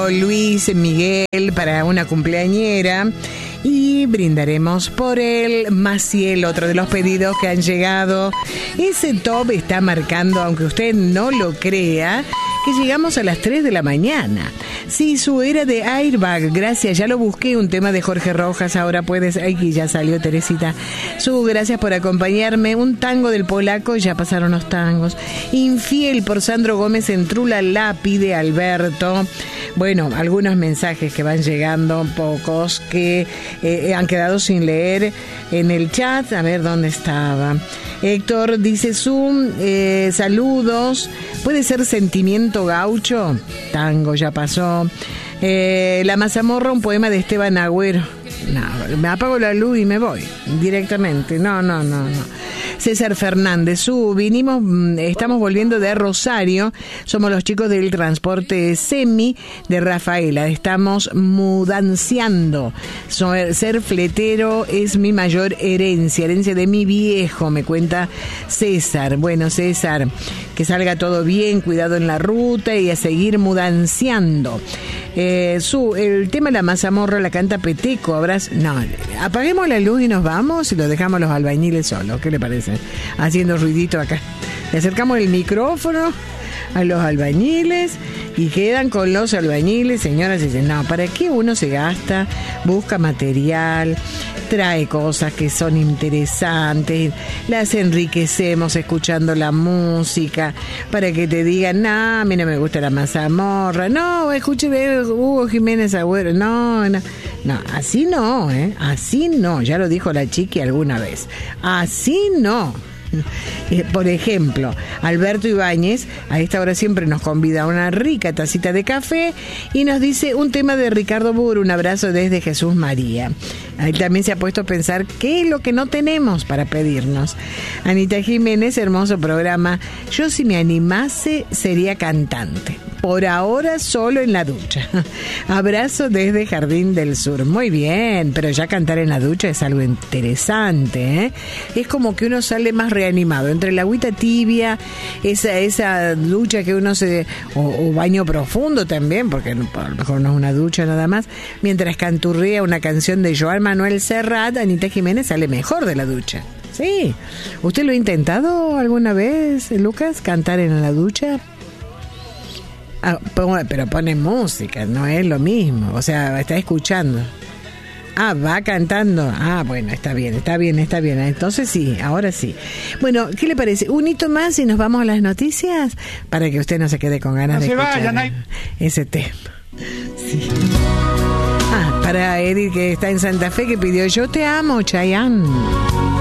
Luis Miguel para una cumpleañera y brindaremos por él. Maciel, otro de los pedidos que han llegado. Ese top está marcando, aunque usted no lo crea, que llegamos a las 3 de la mañana. Sí, su era de Airbag, gracias, ya lo busqué, un tema de Jorge Rojas, ahora puedes, aquí ya salió Teresita. Gracias por acompañarme, un tango del polaco, ya pasaron los tangos. Infiel por Sandro Gómez en Trula La pide Alberto. Bueno, algunos mensajes que van llegando, pocos que han quedado sin leer en el chat, a ver dónde estaba. Héctor dice saludos, ¿puede ser Sentimiento Gaucho? Tango ya pasó. La Mazamorra, un poema de Esteban Agüero. No, me apago la luz y me voy directamente. No. César Fernández, estamos volviendo de Rosario, somos los chicos del transporte semi de Rafaela, estamos mudanciando. Ser fletero es mi mayor herencia de mi viejo, me cuenta César. Bueno, César, que salga todo bien, cuidado en la ruta y a seguir mudanciando. El tema de la Mazamorra la canta Peteco. No, apaguemos la luz y nos vamos y lo dejamos a los albañiles solos. ¿Qué le parece? Haciendo ruidito acá. Le acercamos el micrófono a los albañiles y quedan con los albañiles. Señoras, dicen, no, ¿para qué uno se gasta? Busca material, trae cosas que son interesantes, las enriquecemos escuchando la música, para que te digan, no, a mí no me gusta la Mazamorra, no, escuche Hugo Jiménez Agüero, no, así no, así no, ya lo dijo la Chiqui alguna vez, así no. Por ejemplo, Alberto Ibáñez a esta hora siempre nos convida a una rica tacita de café y nos dice un tema de Ricardo Burr, un abrazo desde Jesús María. Ahí también se ha puesto a pensar qué es lo que no tenemos para pedirnos. Anita Jiménez, hermoso programa. Yo, si me animase, sería cantante. Por ahora solo en la ducha. Abrazo desde Jardín del Sur. Muy bien, pero ya cantar en la ducha es algo interesante, ¿eh? Es como que uno sale más reanimado. Entre la agüita tibia, esa ducha que uno o baño profundo también, porque a lo mejor no es una ducha nada más, mientras canturrea una canción de Joan Manuel Serrat, Anita Jiménez sale mejor de la ducha. Sí. ¿Usted lo ha intentado alguna vez, Lucas, cantar en la ducha? Pero pone música, no es lo mismo. O sea, está escuchando. Va cantando. Bueno, está bien. Entonces sí, ahora sí. Bueno, ¿qué le parece? Un hito más y nos vamos a las noticias para que usted no se quede con ganas de escuchar ese tema. Sí. Para Edith, que está en Santa Fe, que pidió Yo te amo, Chayanne.